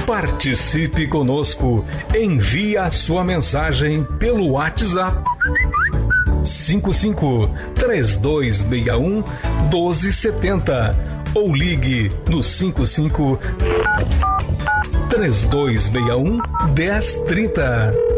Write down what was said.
Participe conosco. Envie a sua mensagem pelo WhatsApp 55-3261-1270 ou ligue no 55-3261-1030.